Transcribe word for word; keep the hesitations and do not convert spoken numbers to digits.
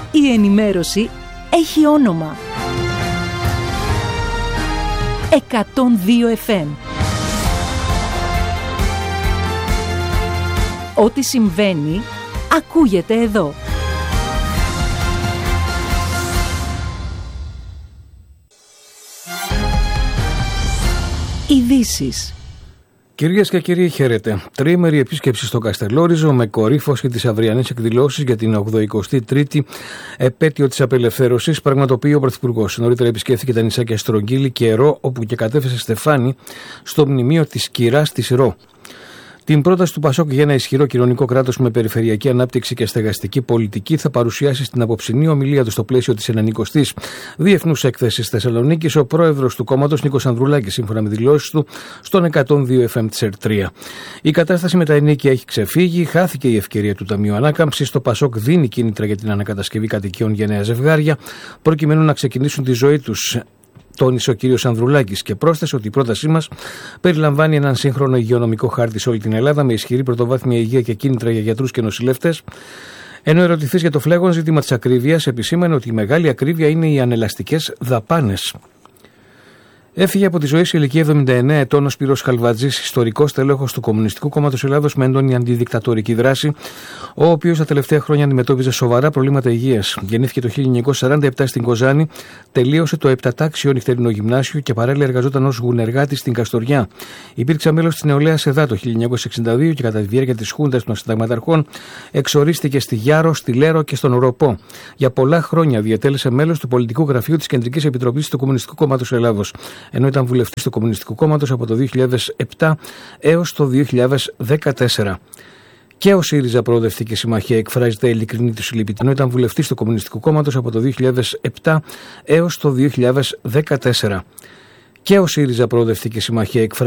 Η ενημέρωση έχει όνομα. εκατόν δύο εφ εμ. Ό,τι συμβαίνει, ακούγεται εδώ. Ειδήσεις. Κυρίες και κύριοι, χαίρετε. Τριήμερη επίσκεψη στο Καστελόριζο με κορύφωση τις αυριανές εκδηλώσεις για την ογδοηκοστή τρίτη επέτειο της απελευθέρωσης, πραγματοποιεί ο Πρωθυπουργός. Νωρίτερα επισκέφθηκε τα νησάκια Στρογγύλη και Ρο, όπου και κατέφεσε στεφάνι στο μνημείο της Κυράς της Ρο. Την πρόταση του Πασόκ για ένα ισχυρό κοινωνικό κράτος με περιφερειακή ανάπτυξη και στεγαστική πολιτική θα παρουσιάσει στην απόψινή ομιλία του στο πλαίσιο της ενενηκοστής Διεθνούς Έκθεσης Θεσσαλονίκης ο πρόεδρος του κόμματος Νίκος Ανδρουλάκης, σύμφωνα με δηλώσεις του στον εκατόν δύο εφ εμ της ΕΡΤ τρία. Η κατάσταση με τα ενοίκια έχει ξεφύγει, χάθηκε η ευκαιρία του Ταμείου Ανάκαμψης. Το Πασόκ δίνει κίνητρα για την ανακατασκευή κατοικιών για νέα ζευγάρια, προκειμένου να ξεκινήσουν τη ζωή τους, τόνισε ο κύριος Ανδρουλάκης και πρόσθεσε ότι η πρότασή μας περιλαμβάνει έναν σύγχρονο υγειονομικό χάρτη σε όλη την Ελλάδα με ισχυρή πρωτοβάθμια υγεία και κίνητρα για γιατρούς και νοσηλευτές. Ενώ ερωτηθείς για το φλέγον ζήτημα της ακρίβειας, επισήμανε ότι η μεγάλη ακρίβεια είναι οι ανελαστικές δαπάνες. Έφυγε από τη ζωή σε ηλικία εβδομήντα εννέα ετών ο Σπύρος Χαλβατζής, ιστορικός τέλεχος του Κομμουνιστικού Κόμματος Ελλάδος με έντονη αντιδικτατορική δράση, ο οποίος τα τελευταία χρόνια αντιμετώπιζε σοβαρά προβλήματα υγείας. Γεννήθηκε το χίλια εννιακόσια σαράντα επτά στην Κοζάνη, τελείωσε το επτατάξιο νυχτερινό γυμνάσιο και παράλληλα εργαζόταν ως γουνεργάτης στην Καστοριά. Υπήρξε μέλος της Νεολαίας ΕΔΑ το χίλια εννιακόσια εξήντα δύο και κατά τη διάρκεια της Χούντας των Συνταγματαρχών εξορίστηκε στη Γιάρο, στη Λέρο και στον Οροπό. Για πολλά χρόνια διατέλεσε μέλος του Πολιτικού Γραφείου της Κεντρικής Επιτροπής του Κομμουνιστικού Κόμματος Ελλάδος, ενώ ήταν βουλευτής του Κομμουνιστικού Κόμματος από το δύο χιλιάδες επτά έως το δύο χιλιάδες δεκατέσσερα. Και ο ΣΥΡΙΖΑ Προοδευτική Συμμαχία εκφράζει τα ειλικρινή του συλληπιτήρια, ενώ ήταν βουλευτής του Κομμουνιστικού Κόμματος από το δύο χιλιάδες επτά έως το δύο χιλιάδες δεκατέσσερα. Και ο ΣΥΡΙΖΑ Προοδευτική Συμμαχία εκφράζει